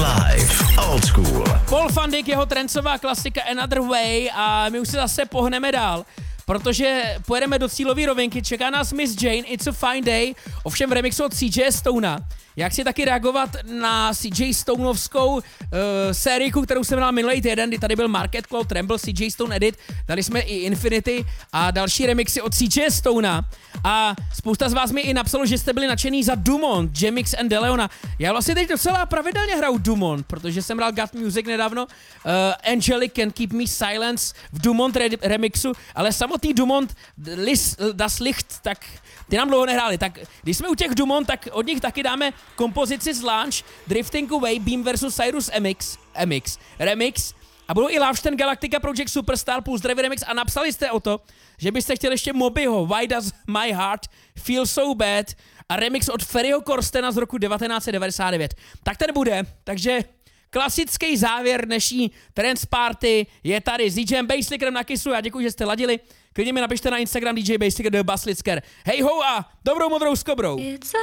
Live, old school. Paul van Dyk, jeho trancová klasika Another Way a my už se zase pohneme dál, protože pojedeme do cílové rovinky, čeká nás Miss Jane, It's a Fine Day, ovšem v remixu od CJ Stona. Jak si taky reagovat na CJ Stoneovskou sériku, kterou jsem dal minulý týden, kdy tady byl Market Cloud Tremble, CJ Stone Edit, dali jsme i Infinity a další remixy od CJ Stona. A spousta z vás mi i napsalo, že jste byli nadšený za Dumont, Jemix and DeLeona. Já vlastně teď docela pravidelně hraju Dumont, protože jsem hrál God Music nedávno, Angelic Can Keep Me Silence v Dumont remixu, ale samotný Dumont Das Licht, tak ty nám dlouho nehráli. Tak když jsme u těch Dumont, tak od nich taky dáme kompozici z Launch, Drifting Away, Beam vs. Cyrus Remix a budou i Lavšten Galactica Project Superstar plus Drivey Remix a napsali jste o to, že byste chtěli ještě Mobyho Why Does My Heart Feel So Bad a remix od Ferryho Korstena z roku 1999. Tak ten bude, takže klasický závěr dnešní Trance Party je tady s DJem Basslickerem na Kissu. Já děkuji, že jste ladili. Klidně mi napište na Instagram DJ Basslicker, The Basslicker. Hej ho a dobrou modrou s kobrou.